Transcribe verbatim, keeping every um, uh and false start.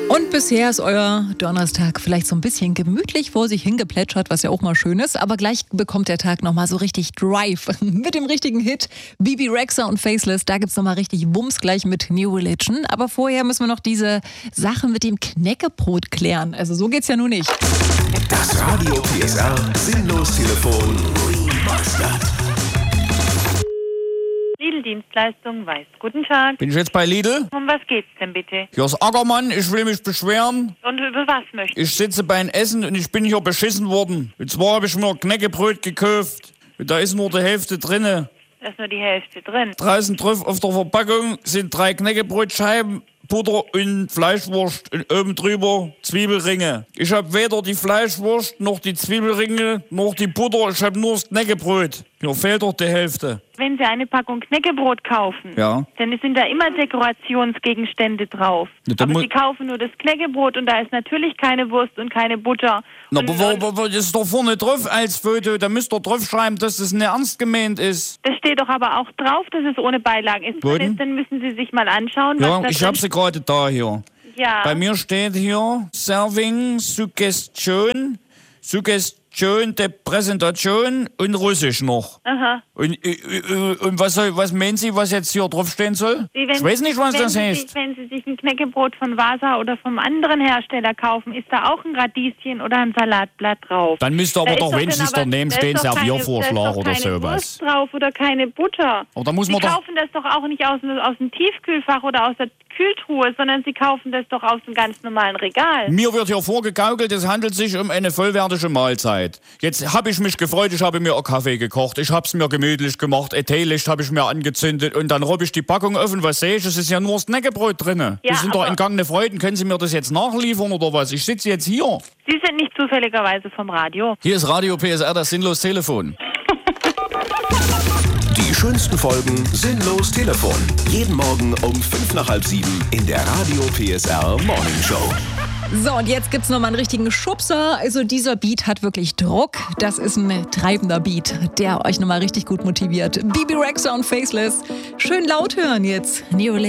Und bisher ist euer Donnerstag vielleicht so ein bisschen gemütlich vor sich hingeplätschert, was ja auch mal schön ist. Aber gleich bekommt der Tag nochmal so richtig Drive mit dem richtigen Hit. Bibi Rexha und Faceless, da gibt's nochmal richtig Wumms gleich mit New Religion. Aber vorher müssen wir noch diese Sache mit dem Knäckebrot klären. Also so geht's ja nun nicht. Das Radio P S R Sinnlos-Telefon Remastered. Lidl-Dienstleistung weiß. Guten Tag. Bin ich jetzt bei Lidl? Um was geht's denn bitte? Hier ist Ackermann, ich will mich beschweren. Und über was möchten? Ich sitze beim Essen und ich bin hier beschissen worden. Und zwar habe ich mir Knäckebrot gekauft. Und da ist nur die Hälfte drinne. Da ist nur die Hälfte drin. Draußen drauf auf der Verpackung sind drei Knäckebrotscheiben, Butter und Fleischwurst und oben drüber Zwiebelringe. Ich habe weder die Fleischwurst noch die Zwiebelringe noch die Butter, ich habe nur das Knäckebrot. Hier fehlt doch die Hälfte. Wenn Sie eine Packung Knäckebrot kaufen, Ja. dann sind da immer Dekorationsgegenstände drauf. Ja, dann aber mu- Sie kaufen nur das Knäckebrot und da ist natürlich keine Wurst und keine Butter. Na, und, aber, wo- und wo- wo- das ist doch vorne drauf als Foto, da müsst ihr drauf schreiben, dass das nicht ernst gemeint ist. das steht doch aber auch drauf, dass es ohne Beilagen ist. Wo denn? Dann müssen Sie sich mal anschauen, was Ja, da ich drin habe sie gerade da hier. Ja. Bei mir steht hier Serving, Suggestion, Suggestion der Präsentation und Russisch noch. Aha. Und, äh, äh, und was, soll, was meinen Sie, was jetzt hier draufstehen soll? Sie, wenn Ich weiß nicht, was wenn das Sie heißt. Sich, wenn Sie sich ein Knäckebrot von Vasa oder vom anderen Hersteller kaufen, ist da auch ein Radieschen oder ein Salatblatt drauf. Dann müsste aber Da ist doch dann wenigstens aber- daneben da ist stehen doch keine- Serviervorschlag da ist doch oder keine sowas. Wurst drauf oder keine Butter. Aber da muss Sie man doch... kaufen das doch auch nicht aus, aus dem Tiefkühlfach oder aus der Kühltruhe, sondern Sie kaufen das doch aus dem ganz normalen Regal. Mir wird hier vorgegaukelt, es handelt sich um eine vollwertige Mahlzeit. Jetzt habe ich mich gefreut, ich habe mir einen Kaffee gekocht, ich habe es mir gemütlich gemacht, ein Teelicht habe ich mir angezündet und dann robb ich die Packung offen, was sehe ich? Es ist ja nur das Knäckebrot drin. Ja, das sind doch aber- entgangene Freuden. Können Sie mir das jetzt nachliefern oder was? Ich sitze jetzt hier. Sie sind nicht zufälligerweise vom Radio. Hier ist Radio P S R, das sinnlos Telefon. Die schönsten Folgen Sinnlos Telefon. Jeden Morgen um fünf nach halb sieben in der Radio P S R Morning Show. So, und jetzt gibt's nochmal einen richtigen Schubser. Also dieser Beat hat wirklich Druck. Das ist ein treibender Beat, der euch nochmal richtig gut motiviert. Bibi Rexha und Faceless. Schön laut hören jetzt. Neo